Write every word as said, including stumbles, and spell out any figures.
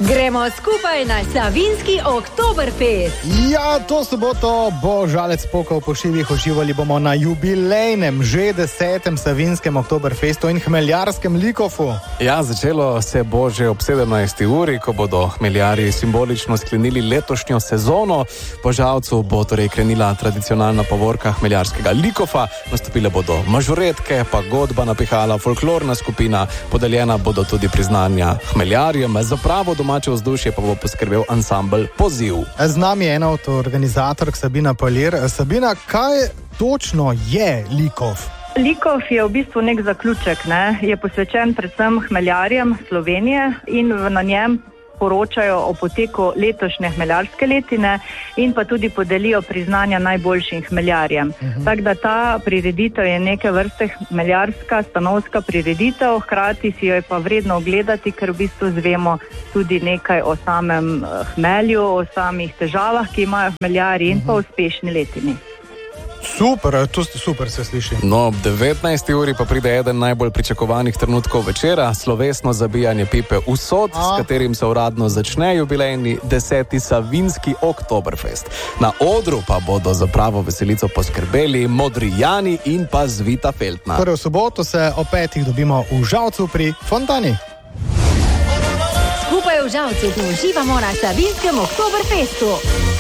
Gremo skupaj na Savinjski Oktoberfest. Ja, to soboto bo Žalec pokal po šivih. Uživali bomo na jubilejnem, že desetem Savinjskem Oktoberfestu in hmeljarskem Likofu. Ja, začelo se bo že ob sedemnajsti uri, ko bodo hmeljarji simbolično sklenili letošnjo sezono. Po Žalcu bo torej krenila tradicionalna povorka hmeljarskega Likofa. Nastopile bodo mažoretke, pa godba napihala, folklorna skupina, podeljena bodo tudi priznanja hmeljarjem. Za pravo domače vzdušje pa bo poskrbel ansambel Poziv. Z nami je ena od organizatork Sabina Palir. Sabina, kaj točno je Likov? Likov je v bistvu nek zaključek, ne? Je posvečen predvsem hmeljarjem Slovenije in na njem poročajo o poteku letošnje hmeljarske letine in pa tudi podelijo priznanja najboljšim hmeljarjem. Uh-huh. Tako da ta prireditev je neke vrste hmeljarska, stanovska prireditev, hkrati si jo je pa vredno ogledati, ker v bistvu zvemo tudi nekaj o samem hmelju, o samih težavah, ki imajo hmeljarji in pa uspešni letini. Super, to super se sliši. No, ob devetnajsti uri pa pride eden najbolj pričakovanih trenutkov večera, slovesno zabijanje pipe Usod, A? s katerim se uradno začne jubilejni deseti Savinjski Oktoberfest. Na odru pa bodo za pravo veselico poskrbeli Modrijani in pa Zvita Feltna. Torej v soboto se o petih dobimo v Žalcu pri Fontani. Skupaj v Žalcu uživamo na Savinjskem Oktoberfestu.